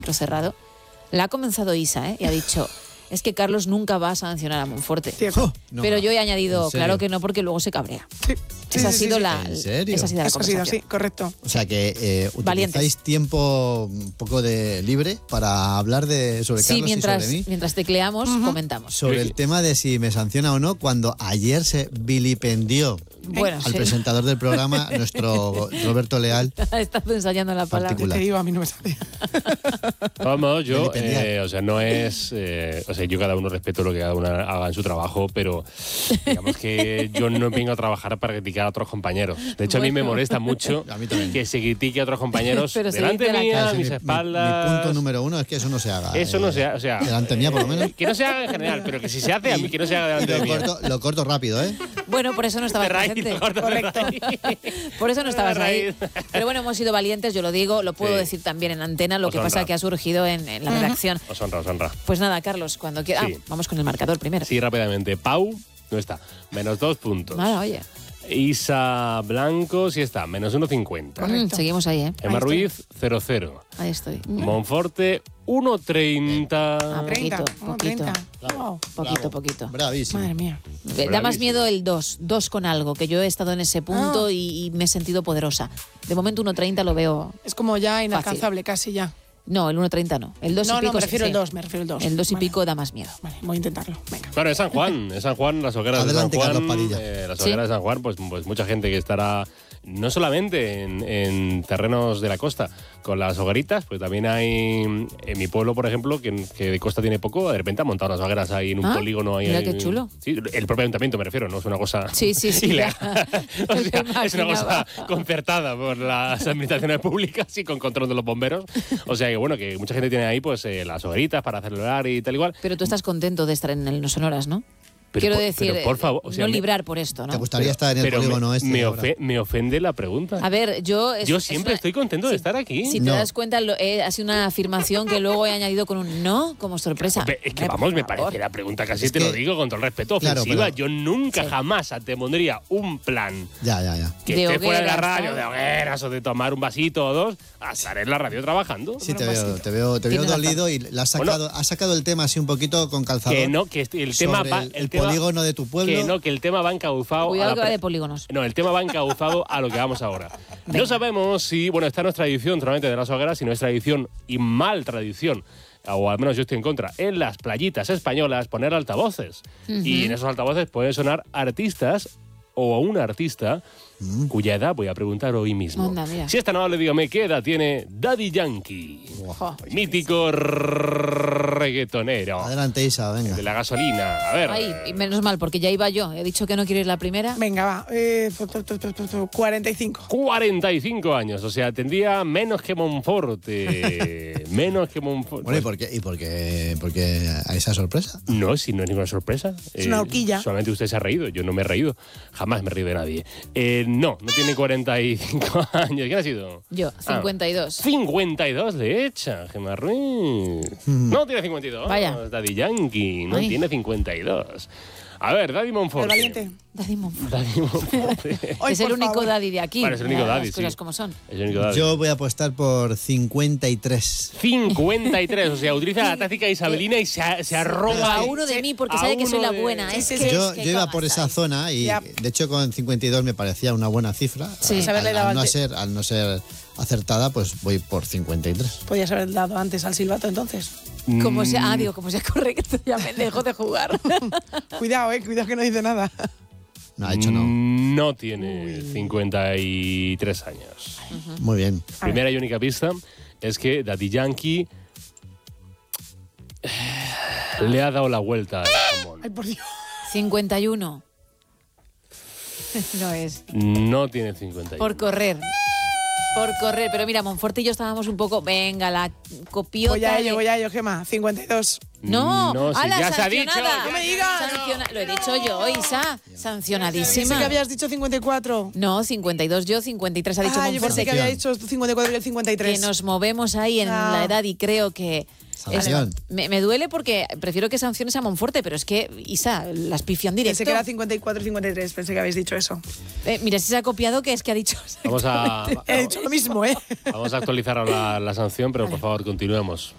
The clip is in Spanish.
cerrado, la ha comenzado Isa, y ha dicho... Es que Carlos nunca va a sancionar a Monforte. No, pero yo he añadido, ¿en serio? claro que no, porque luego se cabrea. Sí. Esa ha sido la ¿En serio? Esa ha sido la conversación. Sí, correcto. O sea que utilizáis Valientes. tiempo un poco de libre para hablar sobre Carlos y sobre mí. mientras tecleamos, comentamos. Sobre el tema de si me sanciona o no, cuando ayer se vilipendió Bueno, al presentador del programa, nuestro Roberto Leal. Estás ensayando la palabra. Particular. Te digo, a mí no me sale. Vamos, yo, Vilipendiar. o sea, no es, o sea, yo cada uno respeto lo que cada uno haga en su trabajo, pero digamos que yo no vengo a trabajar para criticar a otros compañeros. De hecho, a mí me Bueno. molesta mucho A mí también. que se critique a otros compañeros Pero se delante dice la mía, cara. a mis Mi espaldas. punto número uno es que eso no se haga. Eso no se haga, o sea, delante mía, por lo menos. que no se haga en general, pero que si se hace, a mí que no se haga Y delante de mí. lo corto rápido, ¿eh? Bueno, por eso no estabas De raíz, presente. corta de raíz. Por eso no estabas De ahí. raíz. Pero bueno, hemos sido valientes, yo lo digo, lo puedo Sí. decir también en antena, lo Os que pasa honra. que ha surgido en la redacción. Os honra, os honra. Pues nada, Carlos, cuando quieras. Sí. Vamos con el marcador primero. Sí, rápidamente. Pau, no está. -2 puntos. Nada, oye. Isa Blanco, sí está. -1,50. Seguimos ahí, ¿eh? Emma Ruiz, 0,0. Ahí estoy. Monforte, 1,30. Ah, 30. poquito. Wow. Poquito. Bravísimo. Madre mía. Da más miedo el 2 con algo, que yo he estado en ese punto y me he sentido poderosa. De momento 1,30 lo veo... Es como ya inalcanzable, casi ya. No, el 1,30 no. El 2 y No, pico... me refiero sí. al 2, me refiero al 2. El 2 y Vale. pico da más miedo. Vale, voy a intentarlo. Venga. Claro, es San Juan, las hogueras Adelante, de San Juan. Carlos Padilla. Las Sí. hogueras de San Juan, pues mucha gente que estará no solamente en terrenos de la costa con las hogueritas, pues también hay en mi pueblo, por ejemplo, que de costa tiene poco, de repente han montado unas hogueras ahí en un polígono. Ahí, mira qué chulo. Sí, el propio ayuntamiento me refiero, no es una cosa Sí, ilegal. ya. O sea, Me es una cosa imaginaba. concertada por las administraciones públicas y con control de los bomberos. O sea que bueno, que mucha gente tiene ahí pues las hogueritas para celebrar y tal igual. Pero tú estás contento de estar en el No Sonoras, ¿no? Pero Quiero por- decir, pero por favor, o sea, no me- librar por esto, ¿no? ¿Te gustaría estar en el Pero polígono este? ahora? me ofende la pregunta. A ver, yo Siempre estoy contento de estar aquí. Si te No. das cuenta, ha sido una afirmación que luego he añadido con un no como sorpresa. Es que Hombre, vamos, por me favor. parece la pregunta casi Es te que- lo digo con todo el respeto, Claro, ofensiva. pero- Yo nunca Sí. jamás te pondría un plan Ya. que De esté fuera de la hogueras, radio, ¿no? de hogueras o de tomar un vasito o dos, a estar en la radio trabajando. Sí, te veo Tiene razón. dolido y le has sacado el tema así un poquito con calzador. Que no, que el tema sobre va, el tema- polígono de tu pueblo. Que no, que el tema va encauzado Cuidado a que va de polígonos. No, el tema va encauzado a lo que vamos ahora. No sabemos si, bueno, esta no es tradición solamente de las hogueras, sino es tradición y mal tradición, o al menos yo estoy en contra, en las playitas españolas poner altavoces. Y en esos altavoces pueden sonar artistas o a un artista cuya edad voy a preguntar hoy mismo. Anda, mira. Si esta no le dígame qué edad tiene Daddy Yankee, Jo. mítico reggaetonero Adelante, Isa, venga. de la gasolina. A ver. Ay, y menos mal, porque ya iba yo. He dicho que no quiero ir la primera. Venga, va. 45. 45 años, o sea, tendría menos que Monforte. Menos que Monforte. Bueno, ¿y por qué a esa sorpresa? No, si no es ninguna sorpresa. Es una horquilla. Solamente usted se ha reído, yo no me he reído. Jamás me he reído de nadie. No tiene 45 años. ¿Quién ha sido? Yo, 52. 52 le echa, Gemma Ruiz. No tiene 52. Vaya. Daddy Yankee, no Ay. tiene 52. A ver, Daddy Monforte. El valiente. Daddy Monforte. Daddy Monforte. Ay, Es el por único favor. daddy de aquí. Bueno, es el único daddy, Las cosas sí. como son. Es el único Daddy. Yo voy a apostar por 53. 53, o sea, utiliza la táctica isabelina y se arroba A uno de mí porque sabe que soy la buena. Es que Yo es que iba ¿cómo por esa estáis? zona y, Ya. de hecho, con 52 me parecía una buena cifra. Sí. Pues haberle dado al no antes. ser acertada, pues voy por 53. Podías haber dado antes al silbato entonces. Como sea, como sea correcto, ya me dejo de jugar. Cuidado, cuidado que no dice nada. No ha hecho no. No tiene 53 años. Muy bien. Primera y única pista es que Daddy Yankee le ha dado la vuelta al jamón. Ay, por Dios. 51. No es. No tiene 51. Por correr. Pero mira, Monforte y yo estábamos un poco. Venga, la copiota. Voy a ello, Gemma. 52. No, No, sí, ¡hala, ya se ha dicho, sancionada! ya No me digas. Lo he dicho yo, Isa. Pensé Sancionadísima. que habías dicho 54. No, 52 yo, 53 ha dicho Ah, yo Monforte. pensé que había dicho 54 y el 53. Que nos movemos ahí en Ah. la edad y creo que... Sanción. Me duele porque prefiero que sanciones a Monforte, pero es que, Isa, las pifian directo. Pensé que era 54 y 53. Pensé que habéis dicho eso. Mira, si se ha copiado, que es que ha dicho... Vamos a He dicho lo mismo, Vamos a actualizar ahora la sanción, pero por favor, continuemos.